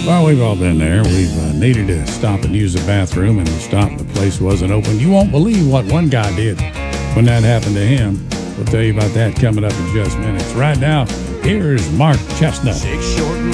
Well, we've all been there. We've needed to stop and use the bathroom, and the place wasn't open. You won't believe what one guy did when that happened to him. We'll tell you about that coming up in just minutes. Right now, here's Mark Chestnut. Six short